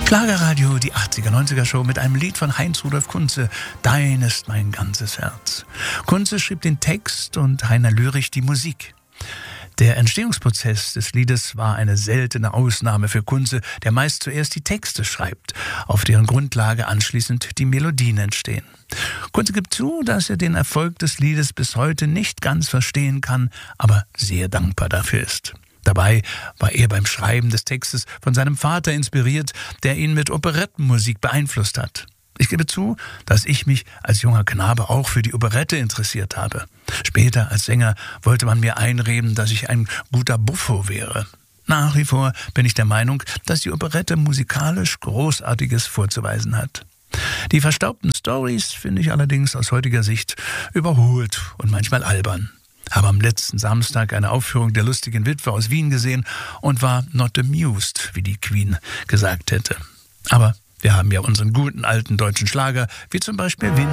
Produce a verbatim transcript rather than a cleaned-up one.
Schlagerradio, die achtziger, neunziger Show mit einem Lied von Heinz-Rudolf Kunze, Dein ist mein ganzes Herz. Kunze schrieb den Text und Heiner Lürich die Musik. Der Entstehungsprozess des Liedes war eine seltene Ausnahme für Kunze, der meist zuerst die Texte schreibt, auf deren Grundlage anschließend die Melodien entstehen. Kunze gibt zu, dass er den Erfolg des Liedes bis heute nicht ganz verstehen kann, aber sehr dankbar dafür ist. Dabei war er beim Schreiben des Textes von seinem Vater inspiriert, der ihn mit Operettenmusik beeinflusst hat. Ich gebe zu, dass ich mich als junger Knabe auch für die Operette interessiert habe. Später als Sänger wollte man mir einreden, dass ich ein guter Buffo wäre. Nach wie vor bin ich der Meinung, dass die Operette musikalisch Großartiges vorzuweisen hat. Die verstaubten Storys finde ich allerdings aus heutiger Sicht überholt und manchmal albern. Habe am letzten Samstag eine Aufführung der Lustigen Witwe aus Wien gesehen und war not amused, wie die Queen gesagt hätte. Aber wir haben ja unseren guten alten deutschen Schlager, wie zum Beispiel Wind